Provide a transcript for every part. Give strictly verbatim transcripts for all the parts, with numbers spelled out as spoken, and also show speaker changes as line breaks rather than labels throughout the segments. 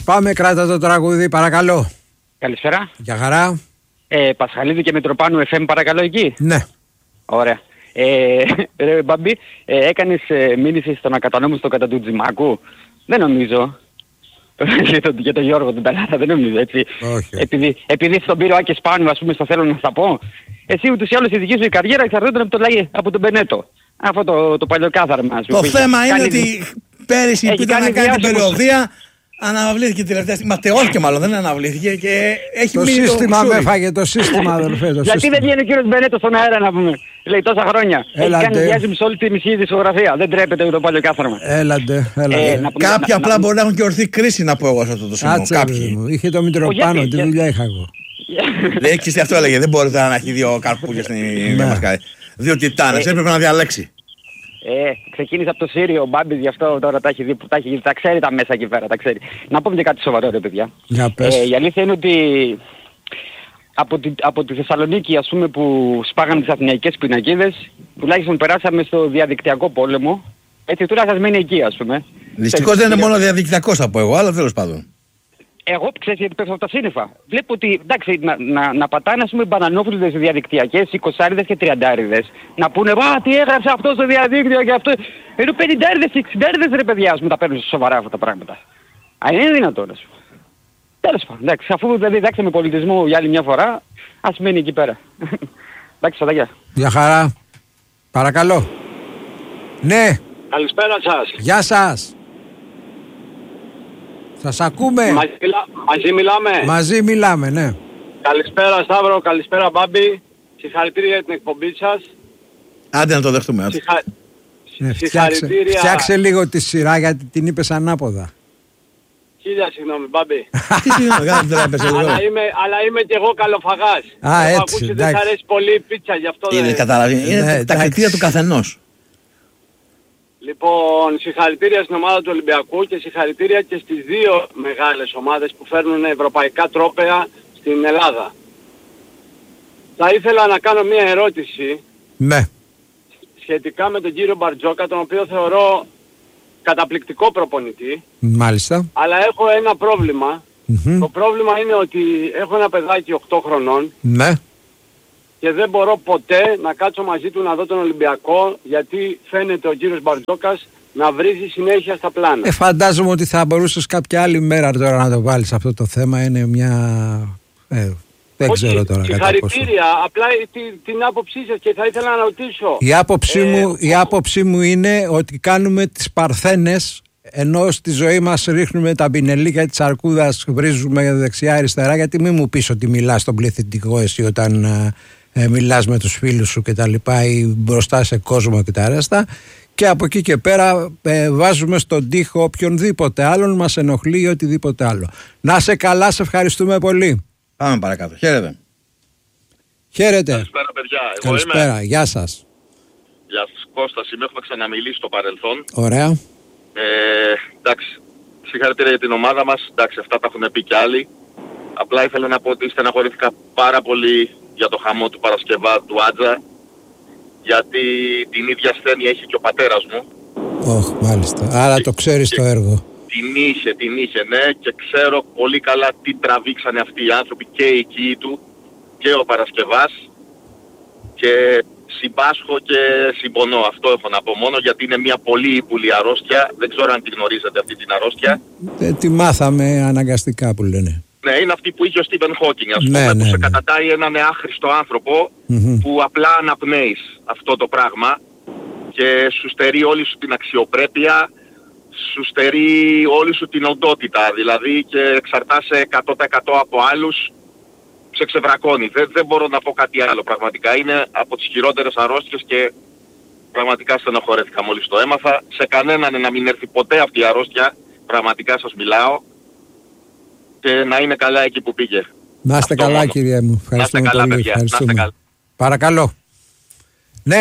Πάμε, κράτα το τραγούδι, παρακαλώ.
Καλησπέρα.
Γεια χαρά.
Ε, Πασχαλίδη και Μητροπάνου εφ εμ παρακαλώ εκεί.
Ναι.
Ωραία. Ε, ρε Μπαμπή, ε, έκανες ε, μήνυση στον ακατανόμιστο κατά του Τζιμάκου. Δεν νομίζω. για, τον, για τον Γιώργο τον Ταλάρα δεν νομίζω έτσι.
Όχι.
Επειδή, επειδή στον πήρε ο Άκης Πάνου ας πούμε στο θέλω να στα πω. Εσύ ούτως ή άλλως η δική σου η καριέρα εξαρτάται από το, από τον Μπενέτο. Αυτό το, το παλιοκάθαρμα.
Το θέμα είναι
κάνει...
ότι πέρυσι που ήταν να κάνει την περιοδία αναβλήθηκε τελευταία στιγμή. Ματαιώθηκε μάλλον, δεν αναβλήθηκε και έχει
το
μείνει
σύστημα
το
με έφαγε, το σύστημα αδελφέ. Το
γιατί δεν βγαίνει ο κύριος Μπενέτο στον αέρα να πούμε. Λέει τόσα χρόνια.
Έλατε.
Έχει κάνει διάσημη σε όλη τη μισή δισκογραφία. Δεν τρέπεται το παλιοκάθαρμα.
Έλατε, έλατε.
Ε, να πούμε,
Κάποιοι
να,
απλά
να,
μπορεί να έχουν και ορθή κρίση να πω εγώ σε αυτό το σημείο.
Κάτσε,
Κάποιοι.
μου. Είχε το Μητροπάνο,
γιατί,
τη δουλειά είχα εγώ.
Δεν έχει αυτό έλεγε. Δεν μπορεί να έχει δύο καρπούζια στην μασκάρι. Δύο τιτάνες. Έπρεπε να διαλέξει.
Ε, ξεκίνησε από το Σύριο ο Μπάμπης, γι' αυτό τώρα τα έχει δει, τα, έχει, τα ξέρει τα μέσα εκεί πέρα, τα ξέρει. Να πούμε και κάτι σοβαρό ρε παιδιά.
Για πες.
Ε, η αλήθεια είναι ότι από τη, από τη Θεσσαλονίκη ας πούμε που σπάγανε τις αθηναϊκές πινακίδες, τουλάχιστον περάσαμε στο διαδικτυακό πόλεμο, έτσι τουλάχιστον μείνει εκεί ας πούμε.
Δυστυχώς δεν είναι μόνο διαδικτυακός θα πω εγώ, αλλά τέλος πάντων.
Εγώ ξέρεις γιατί πέφτω από τα σύννεφα. Βλέπω ότι εντάξει να, να, να πατάνε ας πούμε μπανανόφιλδες διαδικτυακές, εικοσάριδες και τριαντάριδες. Να πούνε α τι έγραψε αυτό στο διαδίκτυο και αυτό. Ενώ πενηντάριδες και εξηντάριδες ρε παιδιά ας πούμε τα παίρνουν σοβαρά αυτά τα πράγματα. Α είναι δυνατόν ας πούμε. Τέλος πάντων εντάξει αφού δηλαδή διδάξαμε πολιτισμό για άλλη μια φορά ας μείνει εκεί πέρα. Εντάξει σανταγιά.
Γεια χαρά. Παρακαλώ. Ναι.
Καλησπέρα σας.
Γεια σας. Σας ακούμε.
Μαζί, μιλά... Μαζί μιλάμε.
Μαζί μιλάμε, ναι.
Καλησπέρα Σταύρο, καλησπέρα Μπάμπη. Συγχαρητήρια για την εκπομπή σας.
Άντε να το δεχτούμε.
Συγχα...
ναι φτιάξε,
Συγχαρητήρια.
φτιάξε λίγο τη σειρά γιατί την είπες ανάποδα.
Χίλια συγγνώμη Μπάμπη.
Τι συγγνώμη, δεν τρέπεσαι λίγο.
αλλά, είμαι, αλλά είμαι και εγώ καλοφαγάς.
Α,
έχω
έτσι,
ακούσει
εντάξει.
δεν σ' αρέσει πολύ η πίτσα, γι' αυτό
Είναι,
δεν...
καταλαβαίνει. Είναι
Ναι,
τα κριτήρια του καθενός.
Λοιπόν, συγχαρητήρια στην ομάδα του Ολυμπιακού και συγχαρητήρια και στις δύο μεγάλες ομάδες που φέρνουν ευρωπαϊκά τρόπαια στην Ελλάδα. Θα ήθελα να κάνω μια ερώτηση
Ναι.
σχετικά με τον κύριο Μπαρτζόκα, τον οποίο θεωρώ καταπληκτικό προπονητή,
Μάλιστα.
αλλά έχω ένα πρόβλημα.
Mm-hmm.
Το πρόβλημα είναι ότι έχω ένα παιδάκι οκτώ χρονών
Ναι.
και δεν μπορώ ποτέ να κάτσω μαζί του να δω τον Ολυμπιακό, γιατί φαίνεται ο κύριος Μπαρτζόκας να βρίζει συνέχεια στα πλάνα.
Ε, φαντάζομαι ότι θα μπορούσες κάποια άλλη μέρα τώρα να το βάλεις αυτό το θέμα. Είναι μια... Ε, δεν
Όχι,
ξέρω τώρα κατά πόσο.
συγχαρητήρια, απλά την, την άποψή σας και θα ήθελα να ρωτήσω.
Η άποψή,
Ε,
μου, η άποψή μου είναι ότι κάνουμε τις παρθένες, ενώ στη ζωή μας ρίχνουμε τα πινελίκια της αρκούδας, βρίζουμε δεξιά-αριστερά, γιατί μην μου πεις ότι μιλάς στον πληθυντικό εσύ όταν ε, ε, μιλάς με τους φίλους σου και τα λοιπά ή μπροστά σε κόσμο και τα ρέστα. Και από εκεί και πέρα ε, βάζουμε στον τοίχο οποιονδήποτε άλλον μας ενοχλεί ή οτιδήποτε άλλο. Να σε καλά, σε ευχαριστούμε πολύ.
Πάμε παρακάτω. Χαίρετε.
Χαίρετε.
Καλησπέρα παιδιά. Εγώ
Καλησπέρα.
είμαι.
Γεια σας.
Γεια σας. Κώστας είμαι. Έχουμε ξαναμιλήσει στο παρελθόν.
Ωραία.
Ε, εντάξει. Συγχαρητήρια για την ομάδα μας. Εντάξει, αυτά τα έχουν πει κι άλλοι. Απλά ήθελα να πω ότι στεναχωρήθηκα πάρα πολύ για το χαμό του Παρασκευά του Άτζα. Γιατί την ίδια ασθένεια έχει και ο πατέρας μου.
Όχι, μάλιστα. Άρα
Και-
το ξέρεις
και-
το έργο.
Την είχε, την είχε, ναι. Και ξέρω πολύ καλά τι τραβήξανε αυτοί οι άνθρωποι και οι οικοί του και ο Παρασκευάς. Και συμπάσχω και συμπονώ. Αυτό έχω να πω μόνο, γιατί είναι μια πολύ ύπουλη αρρώστια. Δεν ξέρω αν τη γνωρίζετε αυτή την αρρώστια.
Ε, τη μάθαμε αναγκαστικά που λένε.
Ναι, είναι αυτή που είχε ο Στίβεν Χόκινγκ, ας πούμε,
Ναι,
που
ναι,
σε
ναι.
κατατάει έναν άχρηστο άνθρωπο
Μμμ.
που απλά αναπνέεις αυτό το πράγμα και σου στερεί όλη σου την αξιοπρέπεια, σου στερεί όλη σου την οντότητα, δηλαδή, και εξαρτάσαι εκατό τοις εκατό από άλλους, σε ξεβρακώνει. Δεν, δεν μπορώ να πω κάτι άλλο πραγματικά. Είναι από τις χειρότερες αρρώστιες και πραγματικά στενοχωρέθηκα μόλις το έμαθα. Σε κανέναν να μην έρθει ποτέ αυτή η αρρώστια, πραγματικά σας μιλάω, και να είναι καλά εκεί που πήγε.
Να είστε
Αυτό
καλά,
μόνο.
κύριε μου. Ευχαριστούμε
καλά,
πολύ.
παιδιά. Να είστε
Ευχαριστούμε.
καλά.
Παρακαλώ. Ναι.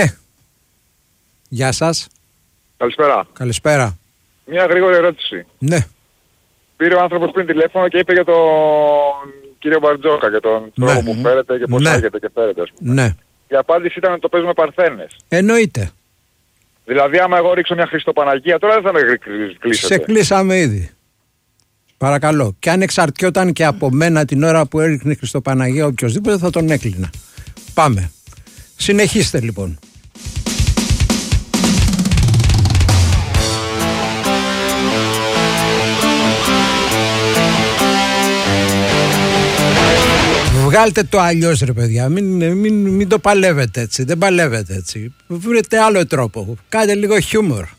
Γεια σας.
Καλησπέρα.
Καλησπέρα.
Μια γρήγορη ερώτηση.
Ναι.
Πήρε ο άνθρωπος πριν τηλέφωνο και είπε για τον κύριο Μπαρτζόκα, για τον
Ναι.
τρόπο που φέρεται και πώς
Ναι.
άγεται και φέρεται, ας πούμε.
Ναι.
Η απάντηση ήταν ότι το παίζουμε παρθένες.
Εννοείται.
Δηλαδή άμα εγώ ρίξω μια Χριστοπαναγία τώρα δεν θα με κλείσετε.
Σε κλείσαμε ήδη. Παρακαλώ. Και αν εξαρτιόταν και από μένα την ώρα που έριχνε Χριστοπαναγία οποιοδήποτε, θα τον έκλεινα. Πάμε. Συνεχίστε λοιπόν. Βγάλτε το αλλιώς ρε παιδιά, μην, μην, μην το παλεύετε έτσι, δεν παλεύετε έτσι. Βρείτε άλλο τρόπο, κάντε λίγο χιούμορ.